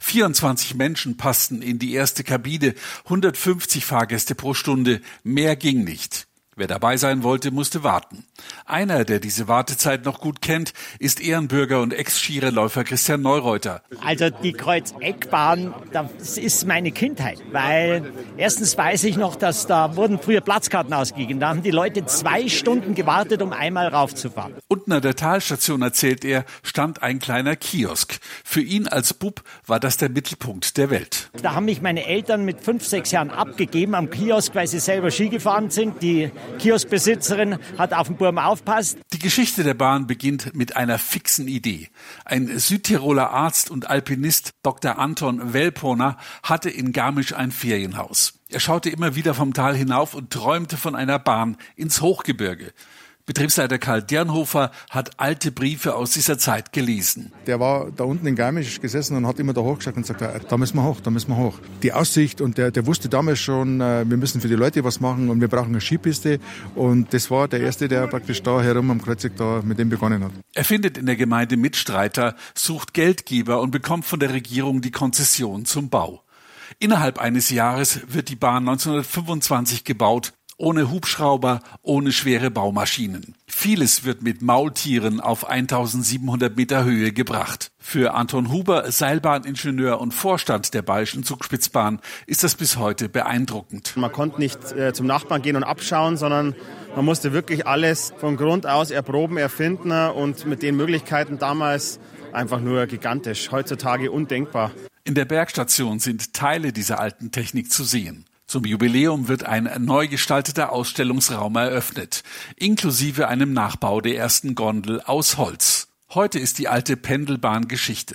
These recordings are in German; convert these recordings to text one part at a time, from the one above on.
24 Menschen passten in die erste Kabine, 150 Fahrgäste pro Stunde, mehr ging nicht. Wer dabei sein wollte, musste warten. Einer, der diese Wartezeit noch gut kennt, ist Ehrenbürger und Ex-Skirennläufer Christian Neureuter. Also die Kreuzeckbahn, das ist meine Kindheit, weil erstens weiß ich noch, dass da wurden früher Platzkarten ausgegeben. Da haben die Leute 2 Stunden gewartet, um einmal raufzufahren. Unten an der Talstation, erzählt er, stand ein kleiner Kiosk. Für ihn als Bub war das der Mittelpunkt der Welt. Da haben mich meine Eltern mit 5, 6 Jahren abgegeben am Kiosk, weil sie selber Ski gefahren sind. Die Kioskbesitzerin hat auf den Burm aufpasst. Die Geschichte der Bahn beginnt mit einer fixen Idee. Ein Südtiroler Arzt und Alpinist, Dr. Anton Welponer, hatte in Garmisch ein Ferienhaus. Er schaute immer wieder vom Tal hinauf und träumte von einer Bahn ins Hochgebirge. Betriebsleiter Karl Dernhofer hat alte Briefe aus dieser Zeit gelesen. Der war da unten in Garmisch gesessen und hat immer da hochgeschaut und gesagt, da müssen wir hoch, da müssen wir hoch. Die Aussicht, und der wusste damals schon, wir müssen für die Leute was machen und wir brauchen eine Skipiste. Und das war der Erste, der praktisch da herum am Kreuzeck da mit dem begonnen hat. Er findet in der Gemeinde Mitstreiter, sucht Geldgeber und bekommt von der Regierung die Konzession zum Bau. Innerhalb eines Jahres wird die Bahn 1925 gebaut. Ohne Hubschrauber, ohne schwere Baumaschinen. Vieles wird mit Maultieren auf 1700 Meter Höhe gebracht. Für Anton Huber, Seilbahningenieur und Vorstand der Bayerischen Zugspitzbahn, ist das bis heute beeindruckend. Man konnte nicht zum Nachbarn gehen und abschauen, sondern man musste wirklich alles von Grund aus erproben, erfinden und mit den Möglichkeiten damals einfach nur gigantisch. Heutzutage undenkbar. In der Bergstation sind Teile dieser alten Technik zu sehen. Zum Jubiläum wird ein neu gestalteter Ausstellungsraum eröffnet, inklusive einem Nachbau der ersten Gondel aus Holz. Heute ist die alte Pendelbahn Geschichte.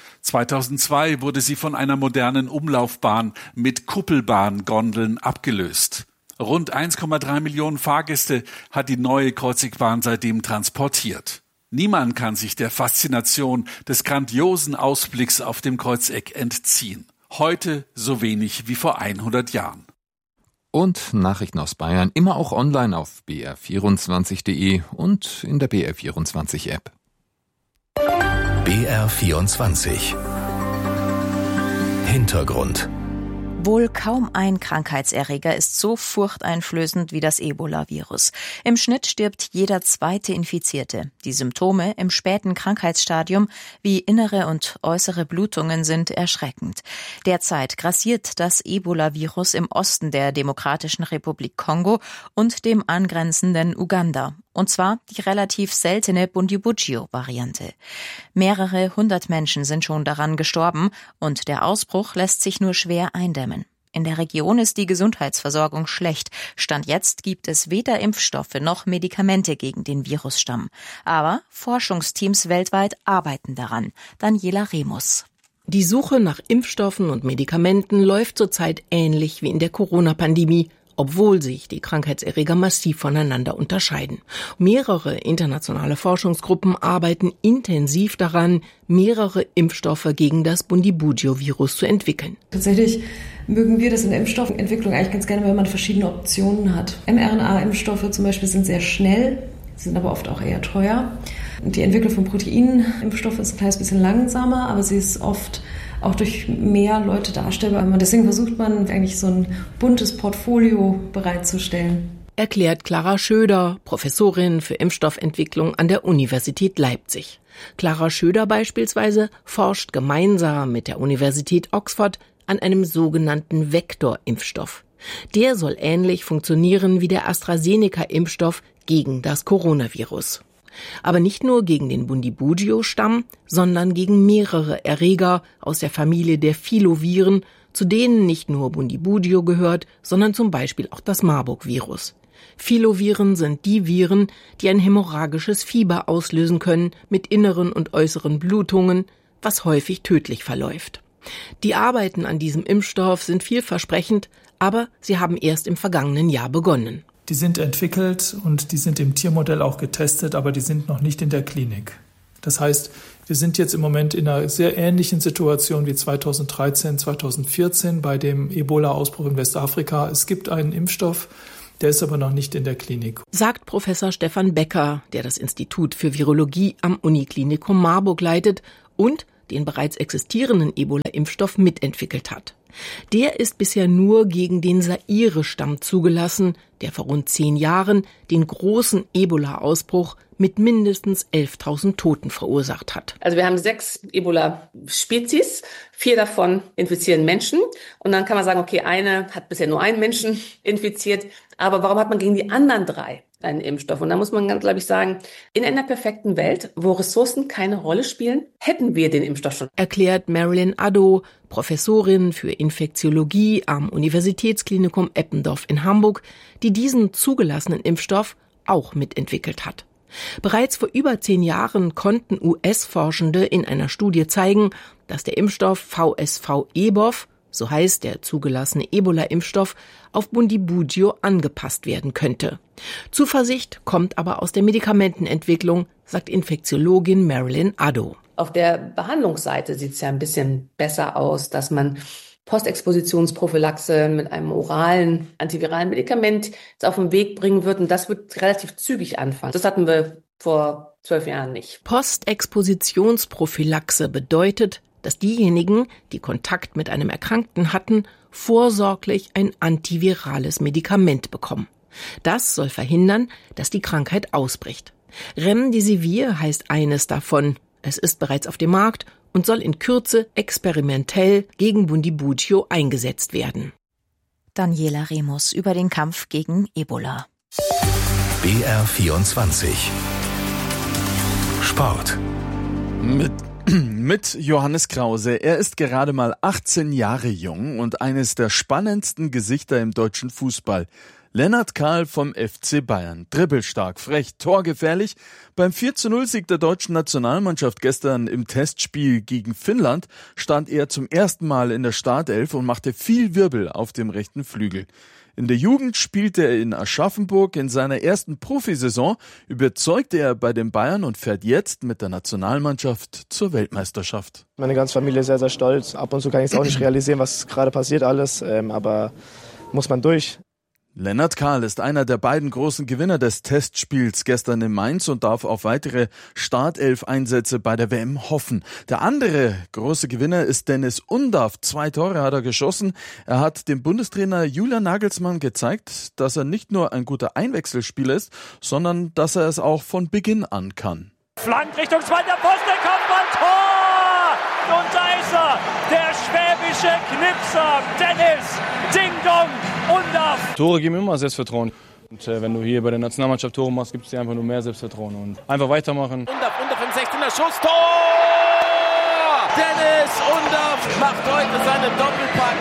2002 wurde sie von einer modernen Umlaufbahn mit Kuppelbahngondeln abgelöst. Rund 1,3 Millionen Fahrgäste hat die neue Kreuzegbahn seitdem transportiert. Niemand kann sich der Faszination des grandiosen Ausblicks auf dem Kreuzeck entziehen. Heute so wenig wie vor 100 Jahren. Und Nachrichten aus Bayern immer auch online auf br24.de und in der BR24-App. BR24 Hintergrund. Wohl kaum ein Krankheitserreger ist so furchteinflößend wie das Ebola-Virus. Im Schnitt stirbt jeder 2. Infizierte. Die Symptome im späten Krankheitsstadium wie innere und äußere Blutungen sind erschreckend. Derzeit grassiert das Ebola-Virus im Osten der Demokratischen Republik Kongo und dem angrenzenden Uganda. Und zwar die relativ seltene Bundibugyo-Variante. Mehrere hundert Menschen sind schon daran gestorben und der Ausbruch lässt sich nur schwer eindämmen. In der Region ist die Gesundheitsversorgung schlecht. Stand jetzt gibt es weder Impfstoffe noch Medikamente gegen den Virusstamm. Aber Forschungsteams weltweit arbeiten daran. Daniela Remus. Die Suche nach Impfstoffen und Medikamenten läuft zurzeit ähnlich wie in der Corona-Pandemie, obwohl sich die Krankheitserreger massiv voneinander unterscheiden. Mehrere internationale Forschungsgruppen arbeiten intensiv daran, mehrere Impfstoffe gegen das Bundibugyo-Virus zu entwickeln. Tatsächlich mögen wir das in der Impfstoffentwicklung eigentlich ganz gerne, wenn man verschiedene Optionen hat. mRNA-Impfstoffe zum Beispiel sind sehr schnell, sind aber oft auch eher teuer. Die Entwicklung von Proteinimpfstoffen ist ein kleines bisschen langsamer, aber sie ist oft auch durch mehr Leute darstellbar. Deswegen versucht man eigentlich so ein buntes Portfolio bereitzustellen. Erklärt Clara Schöder, Professorin für Impfstoffentwicklung an der Universität Leipzig. Clara Schöder beispielsweise forscht gemeinsam mit der Universität Oxford an einem sogenannten Vektorimpfstoff. Der soll ähnlich funktionieren wie der AstraZeneca-Impfstoff gegen das Coronavirus. Aber nicht nur gegen den Bundibugyo-Stamm, sondern gegen mehrere Erreger aus der Familie der Filoviren, zu denen nicht nur Bundibugyo gehört, sondern zum Beispiel auch das Marburg-Virus. Filoviren sind die Viren, die ein hämorrhagisches Fieber auslösen können mit inneren und äußeren Blutungen, was häufig tödlich verläuft. Die Arbeiten an diesem Impfstoff sind vielversprechend, aber sie haben erst im vergangenen Jahr begonnen. Die sind entwickelt und die sind im Tiermodell auch getestet, aber die sind noch nicht in der Klinik. Das heißt, wir sind jetzt im Moment in einer sehr ähnlichen Situation wie 2013, 2014 bei dem Ebola-Ausbruch in Westafrika. Es gibt einen Impfstoff, der ist aber noch nicht in der Klinik. Sagt Professor Stefan Becker, der das Institut für Virologie am Uniklinikum Marburg leitet und den bereits existierenden Ebola-Impfstoff mitentwickelt hat. Der ist bisher nur gegen den Zaire-Stamm zugelassen, der vor rund 10 Jahren den großen Ebola-Ausbruch mit mindestens 11.000 Toten verursacht hat. Also wir haben 6 Ebola-Spezies, 4 davon infizieren Menschen. Und dann kann man sagen, okay, eine hat bisher nur einen Menschen infiziert. Aber warum hat man gegen die anderen 3 einen Impfstoff? Und da muss man, glaube ich, sagen, in einer perfekten Welt, wo Ressourcen keine Rolle spielen, hätten wir den Impfstoff schon. Erklärt Marilyn Addo, Professorin für Infektiologie am Universitätsklinikum Eppendorf in Hamburg, die diesen zugelassenen Impfstoff auch mitentwickelt hat. Bereits vor über 10 Jahren konnten US-Forschende in einer Studie zeigen, dass der Impfstoff VSV-EBOV, so heißt der zugelassene Ebola-Impfstoff, auf Bundibugyo angepasst werden könnte. Zuversicht kommt aber aus der Medikamentenentwicklung, sagt Infektiologin Marilyn Addo. Auf der Behandlungsseite sieht es ja ein bisschen besser aus, dass man Postexpositionsprophylaxe mit einem oralen antiviralen Medikament auf den Weg bringen wird. Und das wird relativ zügig anfangen. Das hatten wir vor 12 Jahren nicht. Postexpositionsprophylaxe bedeutet, dass diejenigen, die Kontakt mit einem Erkrankten hatten, vorsorglich ein antivirales Medikament bekommen. Das soll verhindern, dass die Krankheit ausbricht. Remdesivir heißt eines davon. Es ist bereits auf dem Markt und soll in Kürze experimentell gegen Bundibugyo eingesetzt werden. Daniela Remus über den Kampf gegen Ebola. BR24 Sport. Mit Johannes Krause. Er ist gerade mal 18 Jahre jung und eines der spannendsten Gesichter im deutschen Fußball. Lennart Kahl vom FC Bayern. Dribbelstark, frech, torgefährlich. Beim 4:0-Sieg der deutschen Nationalmannschaft gestern im Testspiel gegen Finnland stand er zum ersten Mal in der Startelf und machte viel Wirbel auf dem rechten Flügel. In der Jugend spielte er in Aschaffenburg. In seiner ersten Profisaison überzeugte er bei den Bayern und fährt jetzt mit der Nationalmannschaft zur Weltmeisterschaft. Meine ganze Familie ist sehr, sehr stolz. Ab und zu kann ich es auch nicht realisieren, was gerade passiert alles, aber muss man durch. Lennart Kahl ist einer der beiden großen Gewinner des Testspiels gestern in Mainz und darf auf weitere Startelf-Einsätze bei der WM hoffen. Der andere große Gewinner ist Dennis Undav. 2 Tore hat er geschossen. Er hat dem Bundestrainer Julian Nagelsmann gezeigt, dass er nicht nur ein guter Einwechselspieler ist, sondern dass er es auch von Beginn an kann. Flank Richtung zweiter Pfosten, Kopfball, Tor! Und da ist er, der schwäbische Knipser, Dennis Ding Dong Undav. Tore geben immer Selbstvertrauen. Und wenn du hier bei der Nationalmannschaft Tore machst, gibt es dir einfach nur mehr Selbstvertrauen. Und einfach weitermachen. Undav im 16er Schuss, Tor! Dennis Undav macht heute seinen Doppelpack.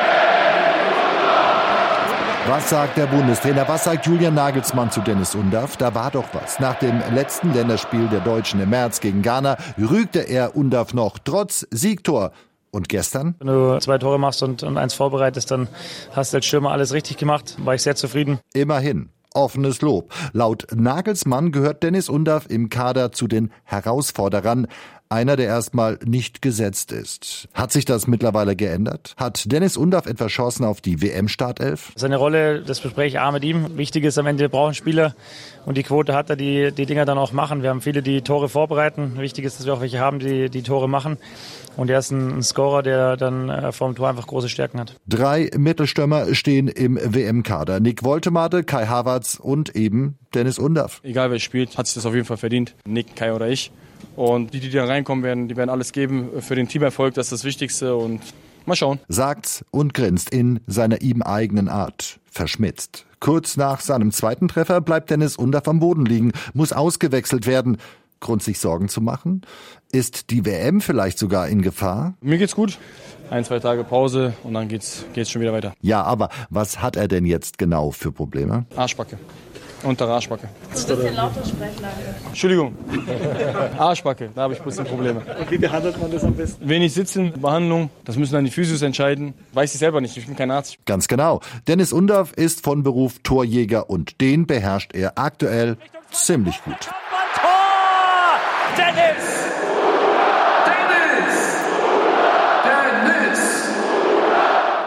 Was sagt der Bundestrainer? Was sagt Julian Nagelsmann zu Dennis Undav? Da war doch was. Nach dem letzten Länderspiel der Deutschen im März gegen Ghana rügte er Undav noch trotz Siegtor. Und gestern? Wenn du 2 Tore machst und 1 vorbereitest, dann hast du als Stürmer alles richtig gemacht. War ich sehr zufrieden. Immerhin. Offenes Lob. Laut Nagelsmann gehört Dennis Undav im Kader zu den Herausforderern. Einer, der erstmal nicht gesetzt ist. Hat sich das mittlerweile geändert? Hat Dennis Undav etwa Chancen auf die WM-Startelf? Seine Rolle, das bespreche ich auch mit ihm. Wichtig ist am Ende, wir brauchen Spieler und die Quote hat er, die Dinger dann auch machen. Wir haben viele, die Tore vorbereiten. Wichtig ist, dass wir auch welche haben, die Tore machen. Und er ist ein Scorer, der dann vor dem Tor einfach große Stärken hat. 3 Mittelstürmer stehen im WM-Kader. Nick Woltemade, Kai Havertz und eben Dennis Undav. Egal wer spielt, hat sich das auf jeden Fall verdient. Nick, Kai oder ich. Und die da reinkommen werden, die werden alles geben für den Teamerfolg. Das ist das Wichtigste und mal schauen. Sagt's und grinst in seiner ihm eigenen Art. Verschmitzt. Kurz nach seinem 2. Treffer bleibt Dennis Undav am Boden liegen, muss ausgewechselt werden. Grund, sich Sorgen zu machen? Ist die WM vielleicht sogar in Gefahr? Mir geht's gut. 1-2 Tage Pause und dann geht's schon wieder weiter. Ja, aber was hat er denn jetzt genau für Probleme? Arschbacke. Untere Arschbacke. Ein bisschen lauter sprechen. Entschuldigung. Arschbacke, da habe ich ein bisschen Probleme. Und wie behandelt man das am besten? Wenig sitzen, Behandlung, das müssen dann die Physios entscheiden. Weiß ich selber nicht, ich bin kein Arzt. Ganz genau. Dennis Undav ist von Beruf Torjäger und den beherrscht er aktuell ziemlich gut. Tor! Dennis!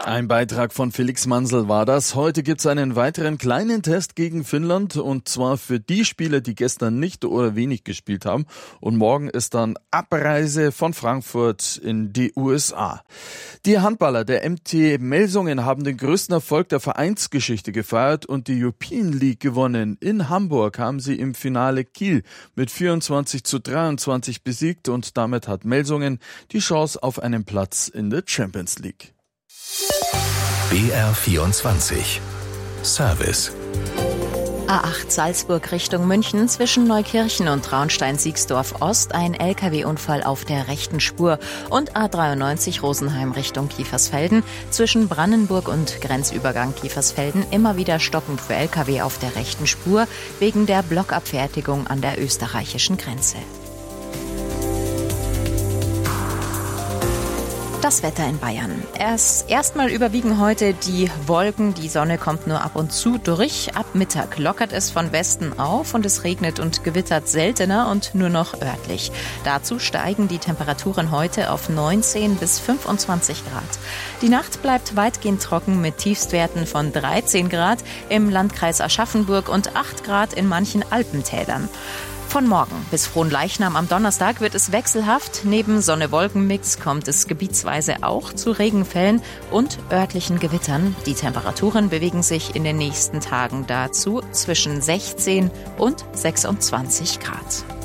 Ein Beitrag von Felix Mansel war das. Heute gibt's einen weiteren kleinen Test gegen Finnland, und zwar für die Spieler, die gestern nicht oder wenig gespielt haben. Und morgen ist dann Abreise von Frankfurt in die USA. Die Handballer der MT Melsungen haben den größten Erfolg der Vereinsgeschichte gefeiert und die European League gewonnen. In Hamburg haben sie im Finale Kiel mit 24:23 besiegt, und damit hat Melsungen die Chance auf einen Platz in der Champions League. BR24 Service. A8 Salzburg Richtung München, zwischen Neukirchen und Traunstein-Siegsdorf Ost ein LKW-Unfall auf der rechten Spur, und A93 Rosenheim Richtung Kiefersfelden, zwischen Brandenburg und Grenzübergang Kiefersfelden immer wieder stockend für LKW auf der rechten Spur wegen der Blockabfertigung an der österreichischen Grenze. Das Wetter in Bayern. Erstmal überwiegen heute die Wolken, die Sonne kommt nur ab und zu durch. Ab Mittag lockert es von Westen auf und es regnet und gewittert seltener und nur noch örtlich. Dazu steigen die Temperaturen heute auf 19 bis 25 Grad. Die Nacht bleibt weitgehend trocken mit Tiefstwerten von 13 Grad im Landkreis Aschaffenburg und 8 Grad in manchen Alpentälern. Von morgen bis Fronleichnam am Donnerstag wird es wechselhaft. Neben Sonne-Wolken-Mix kommt es gebietsweise auch zu Regenfällen und örtlichen Gewittern. Die Temperaturen bewegen sich in den nächsten Tagen dazu zwischen 16 und 26 Grad.